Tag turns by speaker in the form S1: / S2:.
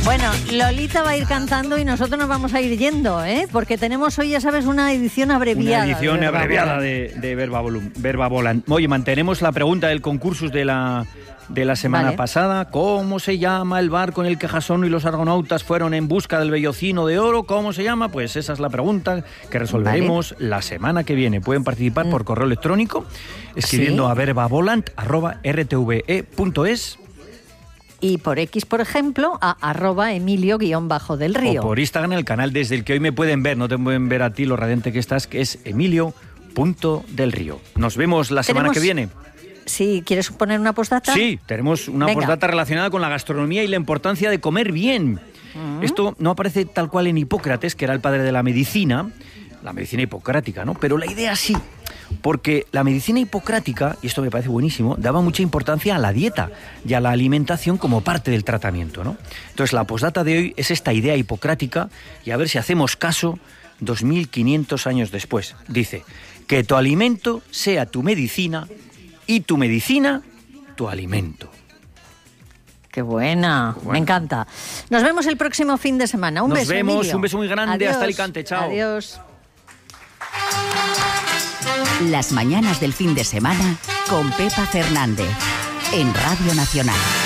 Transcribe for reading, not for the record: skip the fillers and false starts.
S1: Bueno, Lolita va a ir cantando y nosotros nos vamos a ir yendo, porque tenemos hoy, ya sabes, una edición abreviada.
S2: Una edición abreviada de Verba Volant. Oye, mantenemos la pregunta del concursus de la semana pasada. ¿Cómo se llama el barco en el que Jasón y los argonautas fueron en busca del vellocino de oro? ¿Cómo se llama? Pues esa es la pregunta que resolveremos la semana que viene. Pueden participar por correo electrónico escribiendo a verbavolant@rtve.es.
S1: Y por X, por ejemplo, a @Emilio_del Río.
S2: O por Instagram, el canal desde el que hoy me pueden ver, no te pueden ver a ti lo radiante que estás, que es Emilio.del Río. Nos vemos la semana que viene.
S1: Sí, ¿quieres poner una postdata?
S2: Sí, tenemos una postdata relacionada con la gastronomía y la importancia de comer bien. Esto no aparece tal cual en Hipócrates, que era el padre de la medicina hipocrática, ¿no? Pero la idea sí, porque la medicina hipocrática, y esto me parece buenísimo, daba mucha importancia a la dieta y a la alimentación como parte del tratamiento, ¿no? Entonces la postdata de hoy es esta idea hipocrática y a ver si hacemos caso 2500 años después. Dice, que tu alimento sea tu medicina y tu medicina tu alimento.
S1: ¡Qué buena! Me encanta. Nos vemos el próximo fin de semana. Un beso, Emilio.
S2: Un beso muy grande.
S1: Adiós.
S2: Hasta Alicante. Chao.
S1: Adiós.
S3: Las mañanas del fin de semana con Pepa Fernández en Radio Nacional.